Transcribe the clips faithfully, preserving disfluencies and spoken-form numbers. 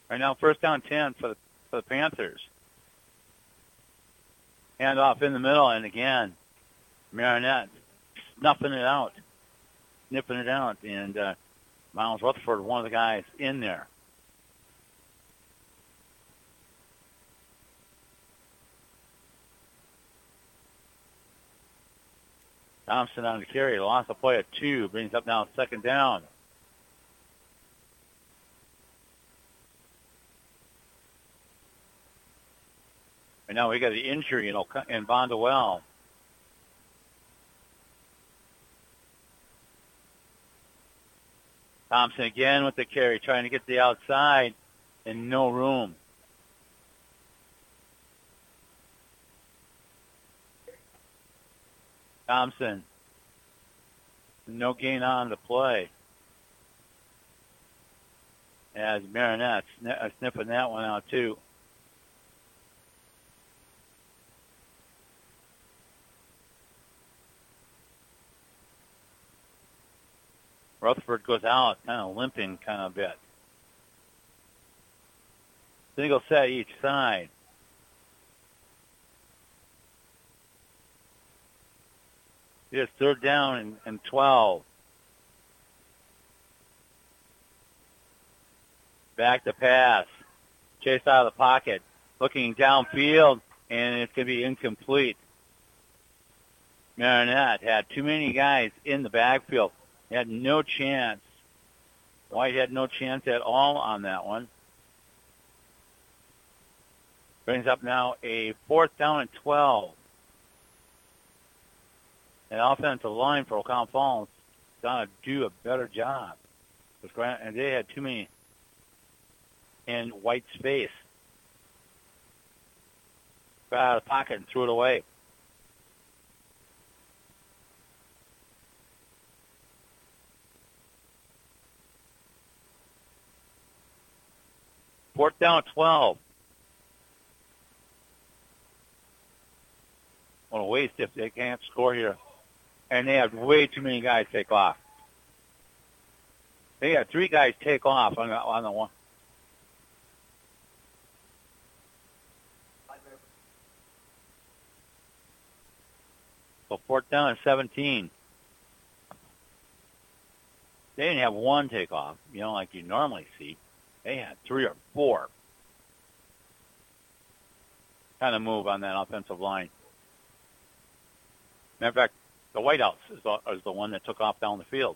Right now, first down ten for the, for the Panthers. Hand off in the middle, and again, Marinette snuffing it out, sniffing it out, and uh, Miles Rutherford, one of the guys in there. Thompson on the carry, lost the play at two, brings up now second down. And now we got the injury in, in Bondwell. Thompson again with the carry, trying to get the outside, and no room. Thompson, no gain on the play. As Marinette sn- sniffing that one out too. Rutherford goes out, kind of limping kind of a bit. Single set each side. It's third down and, and twelve. Back to pass. Chase out of the pocket. Looking downfield, and it's going to be incomplete. Marinette had too many guys in the backfield. He had no chance. White had no chance at all on that one. Brings up now a fourth down and twelve. An offensive line for Ocoee Falls is going to do a better job. And they had too many in White's face. Got out of the pocket and threw it away. Fourth down, twelve. What a waste if they can't score here. And they have way too many guys take off. They had three guys take off on the, on the one. So fourth down and seventeen. They didn't have one take off, you know, like you normally see. They had three or four. Kind of move on that offensive line. Matter of fact, the Whiteouts is the, is the one that took off down the field.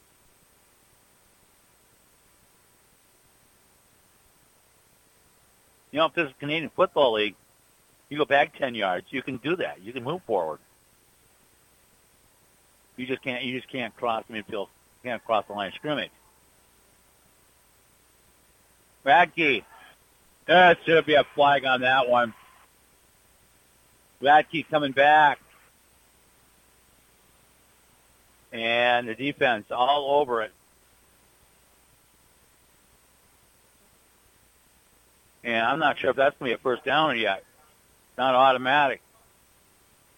You know, if this is Canadian Football League, you go back ten yards, you can do that. You can move forward. You just can't. You just can't cross the midfield. You can't cross the line of scrimmage. Radke. There should be a flag on that one. Radke coming back. And the defense all over it. And I'm not sure if that's going to be a first down yet. It's not automatic.